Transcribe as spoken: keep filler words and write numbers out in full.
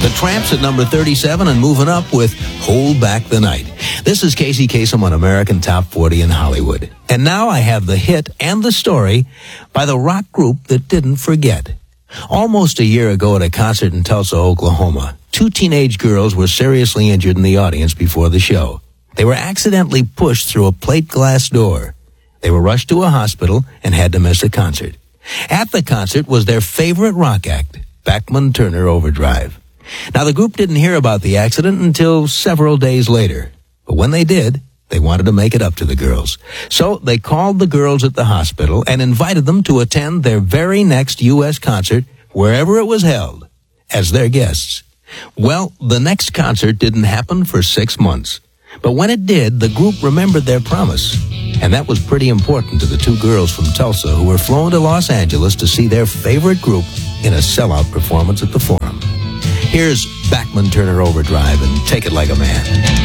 The Tramps at number thirty-seven and moving up with Hold Back the Night. This is Casey Kasem on American Top forty in Hollywood. And now I have the hit and the story by the rock group that didn't forget. Almost a year ago at a concert in Tulsa, Oklahoma, two teenage girls were seriously injured in the audience before the show. They were accidentally pushed through a plate glass door. They were rushed to a hospital and had to miss a concert. At the concert was their favorite rock act, Bachman Turner Overdrive. Now, the group didn't hear about the accident until several days later. But when they did, they wanted to make it up to the girls. So they called the girls at the hospital and invited them to attend their very next U S concert, wherever it was held, as their guests. Well, the next concert didn't happen for six months. But when it did, the group remembered their promise. And that was pretty important to the two girls from Tulsa who were flown to Los Angeles to see their favorite group in a sellout performance at the Forum. Here's Bachman Turner Overdrive and Take It Like a Man.